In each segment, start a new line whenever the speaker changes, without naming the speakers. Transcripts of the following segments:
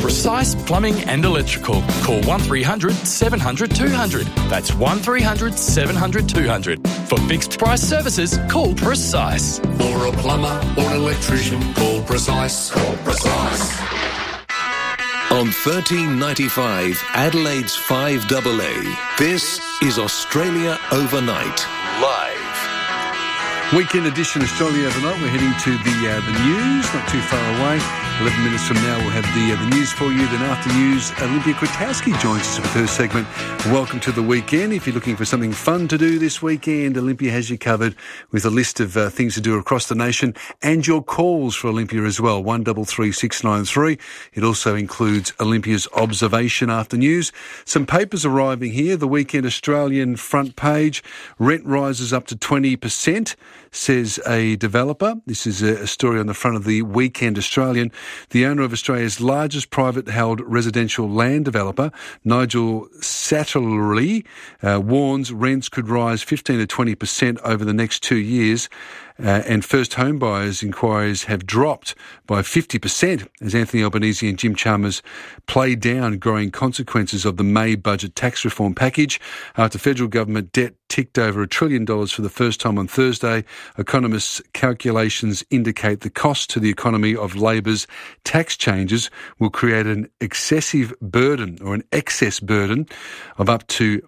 Precise Plumbing and Electrical. Call 1300 700 200. That's 1300 700 200. For fixed price services, call Precise.
For a plumber or an electrician, call Precise. Call Precise.
On 1395, Adelaide's 5AA, this is Australia Overnight, live.
Weekend edition Australia Overnight. We're heading to the news, not too far away. 11 minutes from now, we'll have the news for you. Then after news, Olympia Kwiatkowski joins us with her segment. Welcome to the weekend. If you're looking for something fun to do this weekend, Olympia has you covered with a list of things to do across the nation and your calls for Olympia as well, 133693. It also includes Olympia's observation after news. Some papers arriving here. The Weekend Australian front page. Rent rises up to 20%, says a developer. This is a story on the front of the Weekend Australian. The owner of Australia's largest private-held residential land developer, Nigel Satterley, warns rents could rise 15 to 20% over the next 2 years. And first home buyers' inquiries have dropped by 50% as Anthony Albanese and Jim Chalmers play down growing consequences of the May budget tax reform package. After federal government debt ticked over $1 trillion for the first time on Thursday, economists' calculations indicate the cost to the economy of Labor's tax changes will create an excessive burden or an excess burden of up to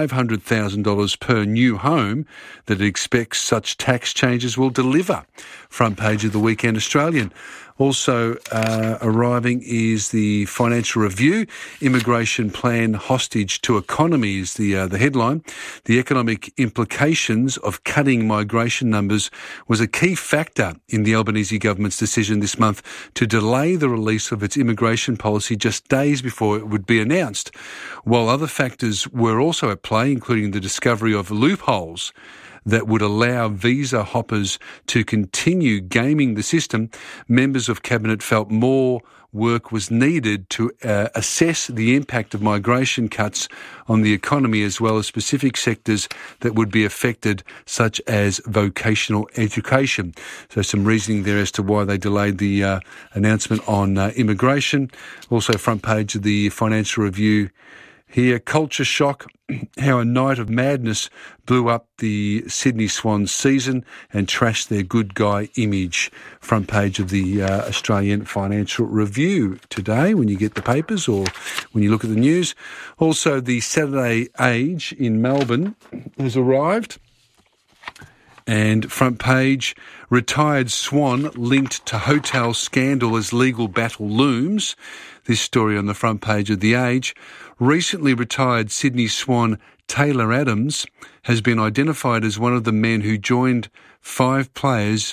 $500,000 per new home that it expects such tax changes will deliver. Front page of the Weekend Australian. Also arriving is the Financial Review. Immigration plan hostage to economy is the headline. The economic implications of cutting migration numbers was a key factor in the Albanese government's decision this month to delay the release of its immigration policy just days before it would be announced. While other factors were also at play, including the discovery of loopholes that would allow visa hoppers to continue gaming the system, members of Cabinet felt more work was needed to assess the impact of migration cuts on the economy as well as specific sectors that would be affected, such as vocational education. So some reasoning there as to why they delayed the announcement on immigration. Also front page of the Financial Review here, culture shock, how a night of madness blew up the Sydney Swans season and trashed their good guy image. Front page of the Australian Financial Review today when you get the papers or when you look at the news. Also, the Saturday Age in Melbourne has arrived. And front page, retired Swan linked to hotel scandal as legal battle looms. This story on the front page of The Age. Recently retired Sydney Swan Taylor Adams has been identified as one of the men who joined 5 players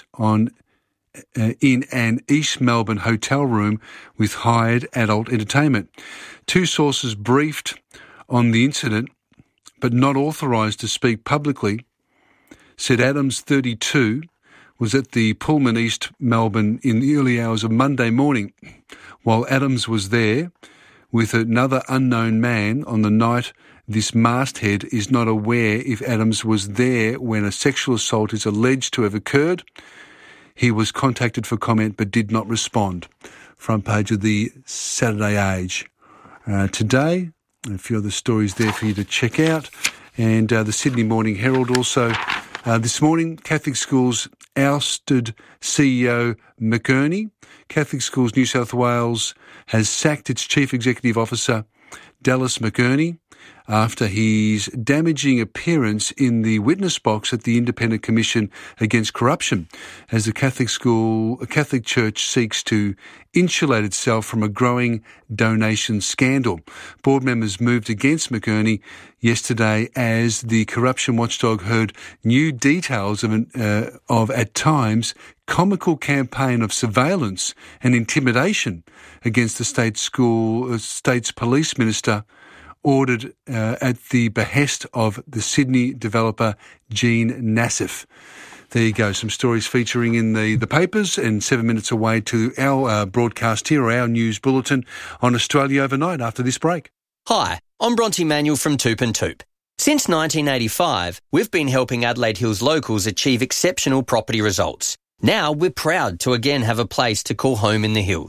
in an East Melbourne hotel room with hired adult entertainment. 2 sources briefed on the incident, but not authorised to speak publicly, said Adams, 32, was at the Pullman East Melbourne in the early hours of Monday morning. While Adams was there with another unknown man on the night, this masthead is not aware if Adams was there when a sexual assault is alleged to have occurred. He was contacted for comment but did not respond. Front page of the Saturday Age. Today, a few other stories there for you to check out. And the Sydney Morning Herald also. This morning, Catholic Schools ousted CEO McEarney. Catholic Schools New South Wales has sacked its Chief Executive Officer, Dallas McEarney, after his damaging appearance in the witness box at the Independent Commission Against Corruption, as the Catholic Church seeks to insulate itself from a growing donation scandal. Board members moved against McEarney yesterday as the corruption watchdog heard new details of at times comical campaign of surveillance and intimidation against the state's police minister, ordered at the behest of the Sydney developer Jean Nassif. There you go, some stories featuring in the papers, and 7 minutes away to our broadcast here, or our news bulletin on Australia Overnight after this break.
Hi, I'm Bronte Manuel from Toop and Toop. Since 1985, we've been helping Adelaide Hills locals achieve exceptional property results. Now we're proud to again have a place to call home in the hills.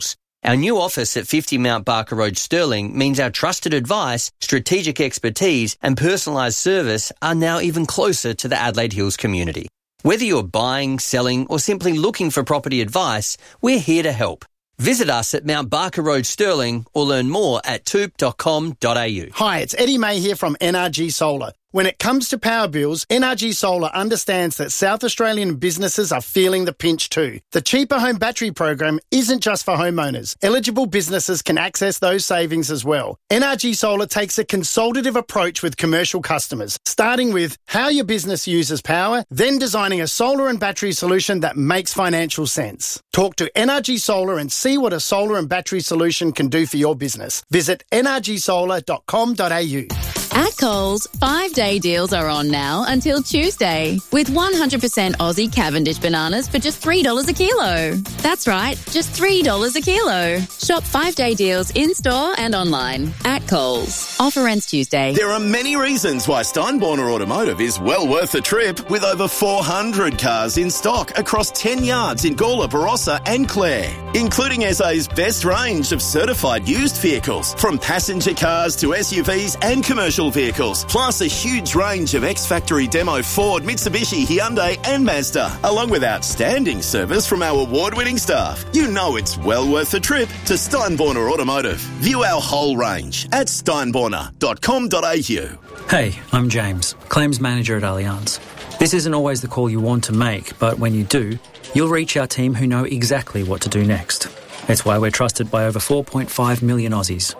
Our new office at 50 Mount Barker Road, Stirling, means our trusted advice, strategic expertise and personalised service are now even closer to the Adelaide Hills community. Whether you're buying, selling or simply looking for property advice, we're here to help. Visit us at Mount Barker Road, Stirling, or learn more at toop.com.au.
Hi, it's Eddie May here from NRG Solar. When it comes to power bills, NRG Solar understands that South Australian businesses are feeling the pinch too. The Cheaper Home Battery program isn't just for homeowners. Eligible businesses can access those savings as well. NRG Solar takes a consultative approach with commercial customers, starting with how your business uses power, then designing a solar and battery solution that makes financial sense. Talk to NRG Solar and see what a solar and battery solution can do for your business. Visit nrgsolar.com.au.
At Coles, 5-day deals are on now until Tuesday, with 100% Aussie Cavendish bananas for just $3 a kilo. That's right, just $3 a kilo. Shop 5-day deals in-store and online at Coles. Offer ends Tuesday.
There are many reasons why Steinborner Automotive is well worth the trip, with over 400 cars in stock across 10 yards in Gawler, Barossa and Clare, including SA's best range of certified used vehicles, from passenger cars to SUVs and commercial vehicles, plus a huge range of ex-factory demo Ford, Mitsubishi, Hyundai and Mazda, along with outstanding service from our award-winning staff. You know it's well worth the trip to Steinborner Automotive. View our whole range at steinborner.com.au.
Hey, I'm James, Claims Manager at Allianz. This isn't always the call you want to make, but when you do, you'll reach our team who know exactly what to do next. It's why we're trusted by over 4.5 million Aussies.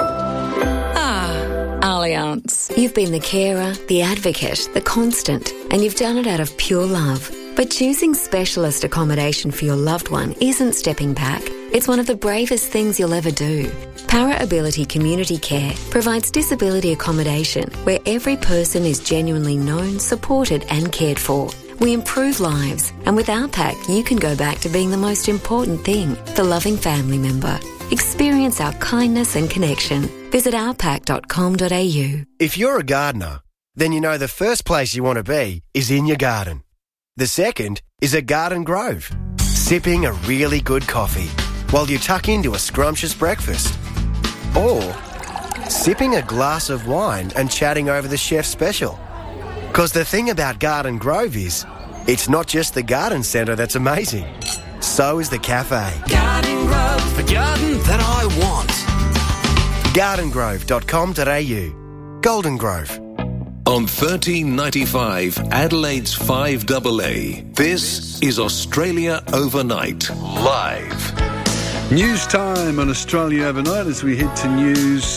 Allianz. You've been the carer, the advocate, the constant, and you've done it out of pure love. But choosing specialist accommodation for your loved one isn't stepping back. It's one of the bravest things you'll ever do. Para Ability Community Care provides disability accommodation where every person is genuinely known, supported and cared for. We improve lives, and with our pack you can go back to being the most important thing, the loving family member. Experience our kindness and connection. Visit ourpack.com.au.
If you're a gardener, then you know the first place you want to be is in your garden. The second is at Garden Grove, sipping a really good coffee while you tuck into a scrumptious breakfast. Or sipping a glass of wine and chatting over the chef's special. Because the thing about Garden Grove is, it's not just the garden centre that's amazing. So is the cafe.
Garden Grove, the garden that I want.
gardengrove.com.au. Golden Grove.
On 1395 Adelaide's 5AA, this is Australia Overnight, live.
News time on Australia Overnight as we head to news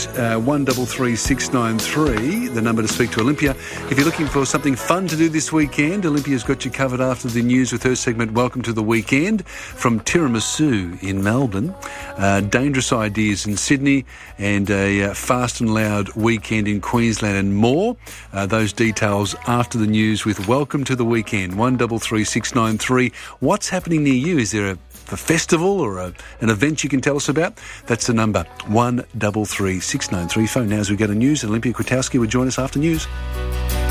133693, the number to speak to Olympia. If you're looking for something fun to do this weekend, Olympia's got you covered after the news with her segment Welcome to the Weekend from Tiramisu in Melbourne, dangerous ideas in Sydney and a fast and loud weekend in Queensland and more. Those details after the news with Welcome to the Weekend, 133693. What's happening near you? Is there a festival or an event you can tell us about? That's the number, 133693. Phone now as we go to news. Olympia Kwiatkowski will join us after news.